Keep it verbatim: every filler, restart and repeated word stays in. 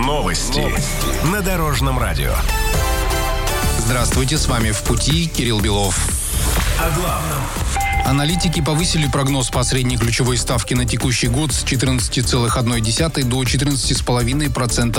Новости. Новости. На Дорожном радио. Здравствуйте, с вами «В пути» Кирилл Белов. О главном. Аналитики повысили прогноз по средней ключевой ставке на текущий год с четырнадцати целых одной десятой до четырнадцати целых пяти десятых процента